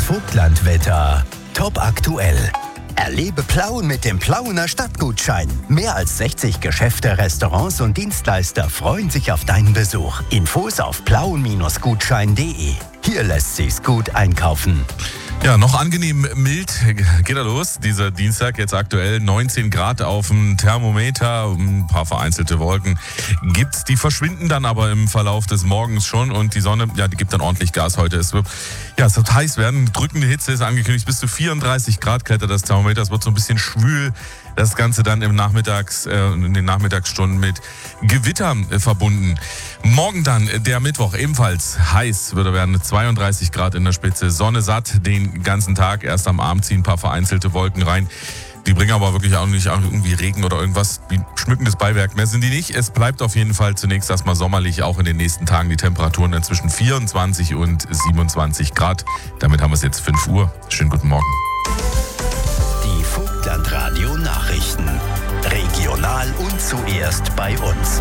Vogtlandwetter. Top aktuell. Erlebe Plauen mit dem Plauener Stadtgutschein. Mehr als 60 Geschäfte, Restaurants und Dienstleister freuen sich auf deinen Besuch. Infos auf plauen-gutschein.de. Hier lässt sich's gut einkaufen. Ja, noch angenehm mild geht er los. Dieser Dienstag jetzt aktuell 19 Grad auf dem Thermometer, ein paar vereinzelte Wolken gibt's. Die verschwinden dann aber im Verlauf des Morgens schon und die Sonne, ja, die gibt dann ordentlich Gas heute. Es wird heiß werden. Drückende Hitze ist angekündigt. Bis zu 34 Grad klettert das Thermometer. Es wird so ein bisschen schwül. Das Ganze dann in den Nachmittagsstunden mit Gewitter verbunden. Morgen dann, der Mittwoch, ebenfalls heiß wird er werden. 32 Grad in der Spitze, Sonne satt den ganzen Tag. Erst am Abend ziehen ein paar vereinzelte Wolken rein. Die bringen aber wirklich auch nicht irgendwie Regen oder irgendwas wie schmückendes Beiwerk mehr sind die nicht. Es bleibt auf jeden Fall zunächst erstmal sommerlich, auch in den nächsten Tagen die Temperaturen dann zwischen 24 und 27 Grad. Damit haben wir es jetzt 5 Uhr. Schönen guten Morgen. Die Vogtlandradio Nachrichten. Regional und zuerst bei uns.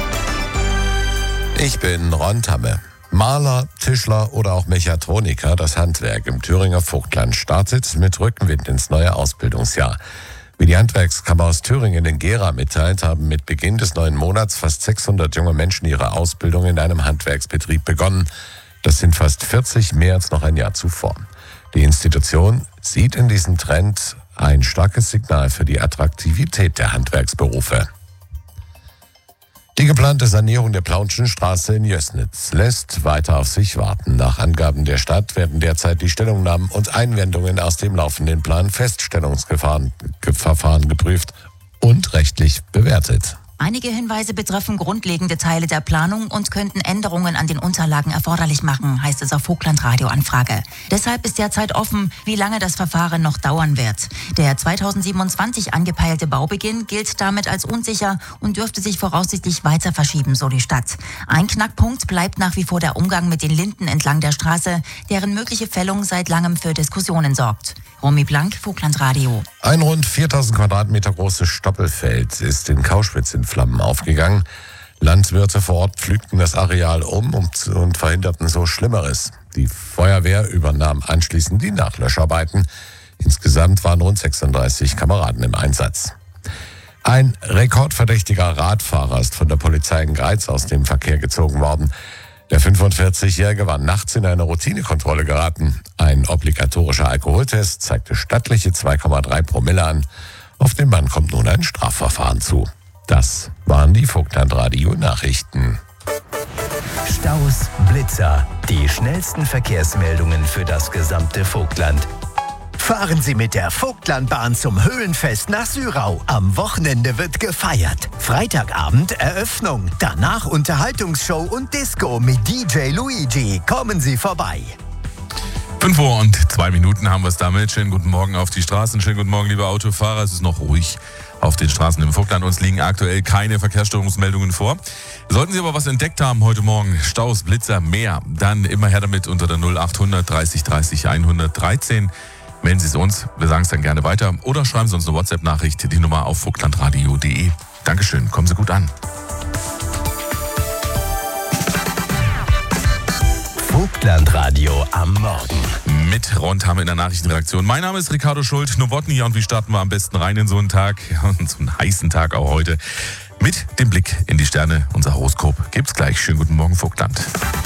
Ich bin Ron Tamme. Maler, Tischler oder auch Mechatroniker, das Handwerk im Thüringer Vogtland startet mit Rückenwind ins neue Ausbildungsjahr. Wie die Handwerkskammer aus Thüringen in Gera mitteilt, haben mit Beginn des neuen Monats fast 600 junge Menschen ihre Ausbildung in einem Handwerksbetrieb begonnen. Das sind fast 40 mehr als noch ein Jahr zuvor. Die Institution sieht in diesem Trend ein starkes Signal für die Attraktivität der Handwerksberufe. Die geplante Sanierung der Plaunschen Straße in Jößnitz lässt weiter auf sich warten. Nach Angaben der Stadt werden derzeit die Stellungnahmen und Einwendungen aus dem laufenden Planfeststellungsverfahren geprüft und rechtlich bewertet. Einige Hinweise betreffen grundlegende Teile der Planung und könnten Änderungen an den Unterlagen erforderlich machen, heißt es auf Vogtlandradio-Anfrage. Deshalb ist derzeit offen, wie lange das Verfahren noch dauern wird. Der 2027 angepeilte Baubeginn gilt damit als unsicher und dürfte sich voraussichtlich weiter verschieben, so die Stadt. Ein Knackpunkt bleibt nach wie vor der Umgang mit den Linden entlang der Straße, deren mögliche Fällung seit langem für Diskussionen sorgt. Romy Blank, Vogtlandradio. Ein rund 4000 Quadratmeter großes Stoppelfeld ist in Kauschwitz in Flammen aufgegangen. Landwirte vor Ort pflügten das Areal um und verhinderten so Schlimmeres. Die Feuerwehr übernahm anschließend die Nachlöscharbeiten. Insgesamt waren rund 36 Kameraden im Einsatz. Ein rekordverdächtiger Radfahrer ist von der Polizei in Greiz aus dem Verkehr gezogen worden. Der 45-Jährige war nachts in eine Routinekontrolle geraten. Ein obligatorischer Alkoholtest zeigte stattliche 2,3 Promille an. Auf den Mann kommt nun ein Strafverfahren zu. Das waren die Vogtlandradio-Nachrichten. Staus, Blitzer, die schnellsten Verkehrsmeldungen für das gesamte Vogtland. Fahren Sie mit der Vogtlandbahn zum Höhlenfest nach Syrau. Am Wochenende wird gefeiert. Freitagabend Eröffnung. Danach Unterhaltungsshow und Disco mit DJ Luigi. Kommen Sie vorbei. 5 Uhr und 2 Minuten haben wir es damit. Schönen guten Morgen auf die Straßen. Schönen guten Morgen, liebe Autofahrer. Es ist noch ruhig auf den Straßen im Vogtland. Uns liegen aktuell keine Verkehrsstörungsmeldungen vor. Sollten Sie aber was entdeckt haben heute Morgen, Staus, Blitzer, mehr, dann immer her damit unter der 0800 30 30 113. Melden Sie es uns, wir sagen es dann gerne weiter. Oder schreiben Sie uns eine WhatsApp-Nachricht, die Nummer auf vogtlandradio.de. Dankeschön, kommen Sie gut an. Vogtlandradio am Morgen. Mit Ron Tamme in der Nachrichtenredaktion. Mein Name ist Ricardo Schult-Nowotny und wie starten wir am besten rein in so einen Tag, und so einen heißen Tag auch heute, mit dem Blick in die Sterne. Unser Horoskop gibt's gleich. Schönen guten Morgen, Vogtland.